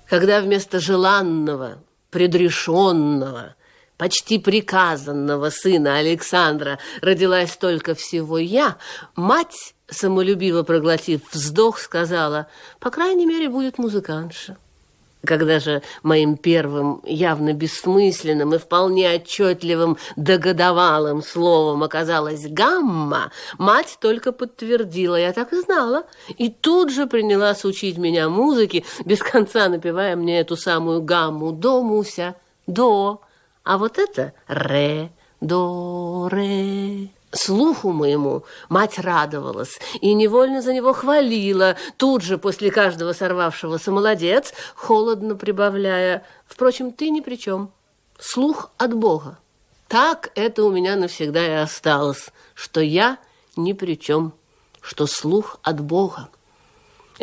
Когда вместо желанного, предрешенного, почти приказанного сына Александра родилась только всего я, мать, самолюбиво проглотив вздох, сказала: по крайней мере, будет музыкантша. Когда же моим первым, явно бессмысленным и вполне отчетливым догодовалым словом оказалась гамма, мать только подтвердила: я так и знала, и тут же принялась учить меня музыке, без конца напевая мне эту самую гамму: до, Муся, до, а вот это ре, до, ре. Слуху моему мать радовалась и невольно за него хвалила, тут же после каждого сорвавшегося «молодец», холодно прибавляя: впрочем, ты ни при чем, слух от Бога. Так это у меня навсегда и осталось, что я ни при чем, что слух от Бога.